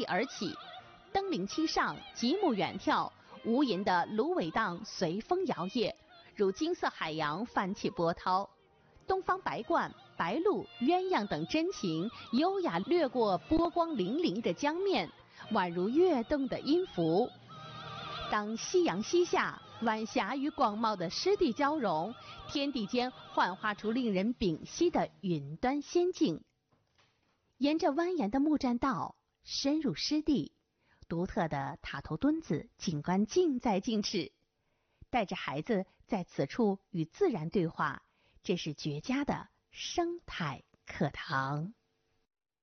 而起，登临其上，极目远眺，无垠的芦苇荡随风摇曳，如金色海洋泛起波涛。东方白鹳、白鹭、鸳鸯等真禽优雅掠过波光粼粼的江面，宛如跃动的音符。当夕阳西下，晚霞与广袤的湿地交融，天地间幻化出令人屏息的云端仙境。沿着蜿蜒的木栈道深入湿地，独特的塔头墩子景观近在咫尺。带着孩子在此处与自然对话，这是绝佳的生态课堂。